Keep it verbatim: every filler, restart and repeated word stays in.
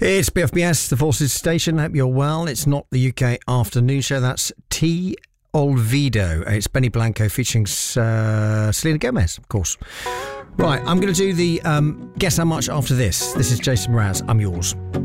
It's B F B S, the Forces Station. Hope you're well. It's not the U K afternoon show. That's T. Olvido. It's Benny Blanco featuring uh, Selena Gomez, of course. Right, I'm going to do the um, Guess How Much after this. This is Jason Mraz. I'm yours.